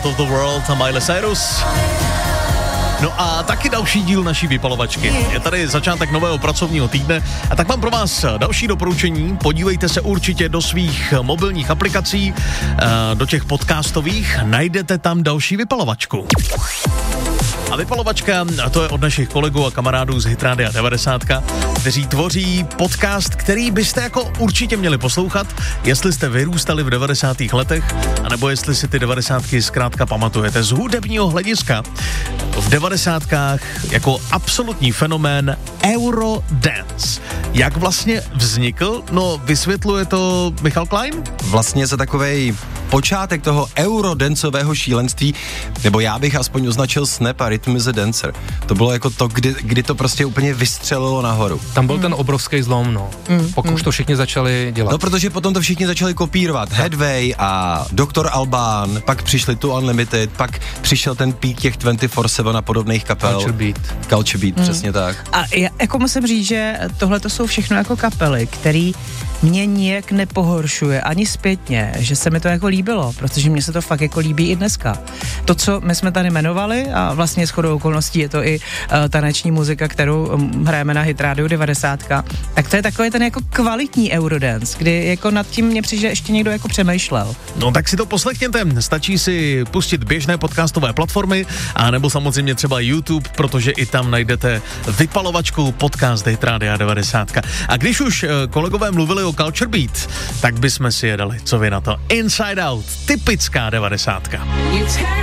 Out of the World a Miley Cyrus. No a taky další díl naší vypalovačky. Je tady začátek nového pracovního týdne a tak mám pro vás další doporučení. Podívejte se určitě do svých mobilních aplikací, do těch podcastových, najdete tam další vypalovačku. A vypalovačka, to je od našich kolegů a kamarádů z Hit Rádia 90, kteří tvoří podcast, který byste jako určitě měli poslouchat, jestli jste vyrůstali v 90. letech, anebo jestli si ty 90. zkrátka pamatujete. Z hudebního hlediska v 90. jako absolutní fenomén Eurodance. Jak vlastně vznikl? No, vysvětluje to Michal Klein? Vlastně za takovej počátek toho eurodancového šílenství, nebo já bych aspoň označil Snap a Rhythm is a Dancer. To bylo jako to, kdy to prostě úplně vystřelilo nahoru. Tam byl ten obrovský zlom, no. Pokud už to všichni začali dělat. No, protože potom to všichni začali kopírovat. Headway a Dr. Alban, pak přišli tu Unlimited, pak přišel ten pík těch 24/7 a podobných kapel. Culture Beat, přesně tak. A já jako musím říct, že tohle to jsou všechno jako kapely, který mě nijak nepohoršuje, ani zpětně, že se mi to jako líbilo, protože mně se to fakt jako líbí i dneska. To, co my jsme tady jmenovali, a vlastně shodou okolností je to i taneční muzika, kterou hrajeme na Hit Rádiu 90, tak to je takový ten jako kvalitní Eurodance, kdy jako nad tím mě přijde, že ještě někdo jako přemýšlel. No tak si to poslechněte, stačí si pustit běžné podcastové platformy, a nebo samozřejmě třeba YouTube, protože i tam najdete vypalovačku podcast Hit Rádia 90. A když už kolegové mluvili o Culture Beat, tak bychom si je dali. Co vy na to? Inside Out, typická 90.